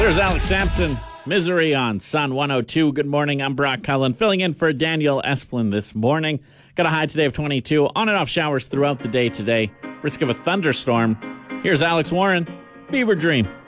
There's Alex Sampson, Misery on Sun 102. Good morning, I'm Brock Cullen, filling in for Daniel Esplin this morning. Got a high today of 22, on and off showers throughout the day today. Risk of a thunderstorm. Here's Alex Warren, Fever Dream.